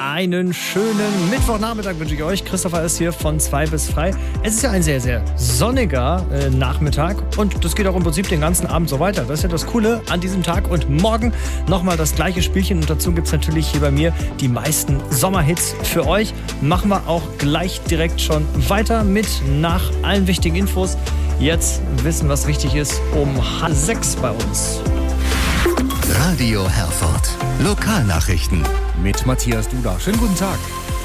einen schönen Mittwochnachmittag wünsche ich euch. Christopher ist hier von 2 bis frei. Es ist ja ein sehr, sehr sonniger Nachmittag und das geht auch im Prinzip den ganzen Abend so weiter. Das ist ja das Coole an diesem Tag und morgen nochmal das gleiche Spielchen und dazu gibt es natürlich hier bei mir die meisten Sommerhits für euch. Machen wir auch gleich direkt schon weiter mit nach allen wichtigen Infos. Jetzt wissen, was wichtig ist, um 6 bei uns. Radio Herford. Lokalnachrichten. Mit Matthias Duda. Schönen guten Tag.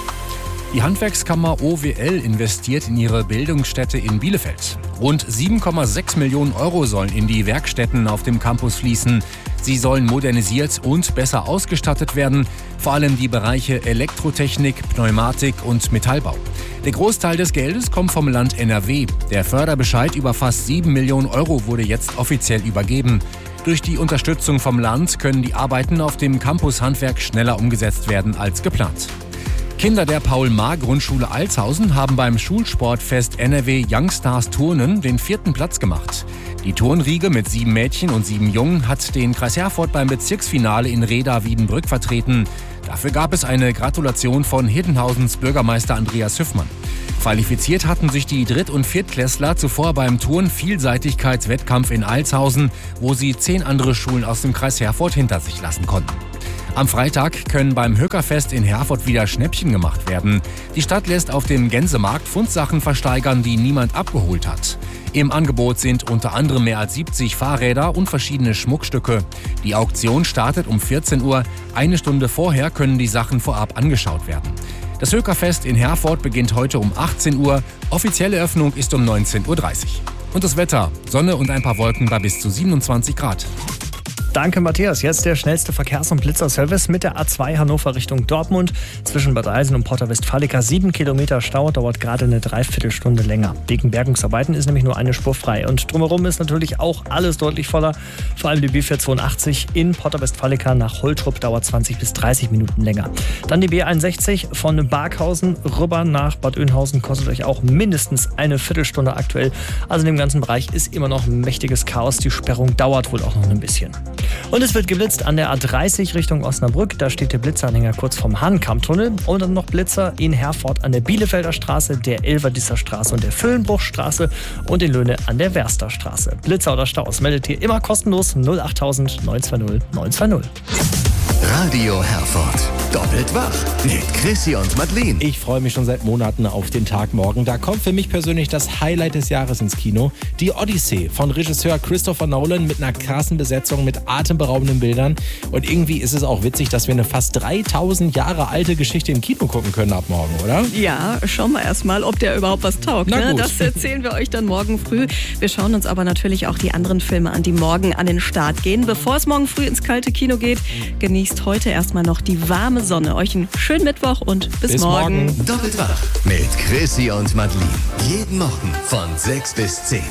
Die Handwerkskammer OWL investiert in ihre Bildungsstätte in Bielefeld. Rund 7,6 Millionen Euro sollen in die Werkstätten auf dem Campus fließen. Sie sollen modernisiert und besser ausgestattet werden, vor allem die Bereiche Elektrotechnik, Pneumatik und Metallbau. Der Großteil des Geldes kommt vom Land NRW. Der Förderbescheid über fast 7 Millionen Euro wurde jetzt offiziell übergeben. Durch die Unterstützung vom Land können die Arbeiten auf dem Campus Handwerk schneller umgesetzt werden als geplant. Kinder der Paul-Maar-Grundschule Altshausen haben beim Schulsportfest NRW Youngstars Turnen den 4. Platz gemacht. Die Turnriege mit 7 Mädchen und 7 Jungen hat den Kreis Herford beim Bezirksfinale in Reda-Wiedenbrück vertreten. Dafür gab es eine Gratulation von Hiddenhausens Bürgermeister Andreas Hüffmann. Qualifiziert hatten sich die Dritt- und Viertklässler zuvor beim Turn-Vielseitigkeitswettkampf in Altshausen, wo sie 10 andere Schulen aus dem Kreis Herford hinter sich lassen konnten. Am Freitag können beim Höckerfest in Herford wieder Schnäppchen gemacht werden. Die Stadt lässt auf dem Gänsemarkt Fundsachen versteigern, die niemand abgeholt hat. Im Angebot sind unter anderem mehr als 70 Fahrräder und verschiedene Schmuckstücke. Die Auktion startet um 14 Uhr. Eine Stunde vorher können die Sachen vorab angeschaut werden. Das Höckerfest in Herford beginnt heute um 18 Uhr. Offizielle Öffnung ist um 19.30 Uhr. Und das Wetter: Sonne und ein paar Wolken bei bis zu 27 Grad. Danke, Matthias. Jetzt der schnellste Verkehrs- und Blitzerservice mit der A2 Hannover Richtung Dortmund. Zwischen Bad Eisen und Porta Westfalica 7 Kilometer Stau, dauert gerade eine Dreiviertelstunde länger. Wegen Bergungsarbeiten ist nämlich nur eine Spur frei. Und drumherum ist natürlich auch alles deutlich voller. Vor allem die B482 in Porta Westfalica nach Holtrup dauert 20 bis 30 Minuten länger. Dann die B61 von Barkhausen rüber nach Bad Oeynhausen kostet euch auch mindestens eine Viertelstunde aktuell. Also in dem ganzen Bereich ist immer noch ein mächtiges Chaos. Die Sperrung dauert wohl auch noch ein bisschen. Und es wird geblitzt an der A30 Richtung Osnabrück. Da steht der Blitzeranhänger kurz vom Hahnkammtunnel. Und dann noch Blitzer in Herford an der Bielefelder Straße, der Elverdisser Straße und der Füllenbruchstraße und in Löhne an der Werster Straße. Blitzer oder Staus meldet ihr immer kostenlos 08000 920 920. Radio Herford. Doppelt wach mit Chrissy und Madeleine. Ich freue mich schon seit Monaten auf den Tag morgen. Da kommt für mich persönlich das Highlight des Jahres ins Kino. Die Odyssee von Regisseur Christopher Nolan mit einer krassen Besetzung, mit atemberaubenden Bildern. Und irgendwie ist es auch witzig, dass wir eine fast 3000 Jahre alte Geschichte im Kino gucken können ab morgen, oder? Ja, schauen wir erstmal, ob der überhaupt was taugt. Ne? Das erzählen wir euch dann morgen früh. Wir schauen uns aber natürlich auch die anderen Filme an, die morgen an den Start gehen. Bevor es morgen früh ins kalte Kino geht, genießt heute erstmal noch die warme Sonne. Euch einen schönen Mittwoch und bis morgen. Doppelt wach mit Chrissy und Madeleine. Jeden Morgen von 6 bis 10.